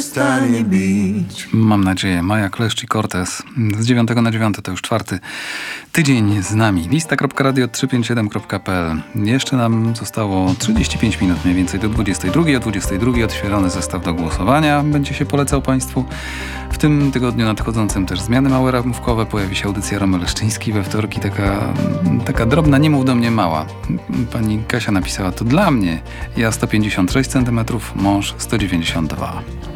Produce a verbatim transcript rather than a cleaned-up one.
przestanie bić. Mam nadzieję. Maja Kleszcz i Cortez. Z dziewiątego na dziewiąte to już czwarty tydzień z nami. Lista kropka radio trzysta pięćdziesiąt siedem kropka p l. Jeszcze nam zostało trzydzieści pięć minut mniej więcej do dwudziestej drugiej. O dwudziestej drugiej odświeżony zestaw do głosowania będzie się polecał Państwu. W tym tygodniu nadchodzącym też zmiany małe ramówkowe. Pojawi się audycja Romy Leszczyński we wtorki. Taka, taka drobna, nie mów do mnie mała. Pani Kasia napisała: to dla mnie. Ja sto pięćdziesiąt sześć centymetrów, mąż sto dziewięćdziesiąt dwa.